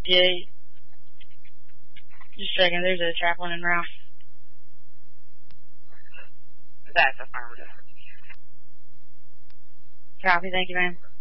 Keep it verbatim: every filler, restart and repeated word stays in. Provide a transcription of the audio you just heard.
Yeah. Just checking. There's a chaplain en route. That's affirmative. Copy. Thank you, ma'am.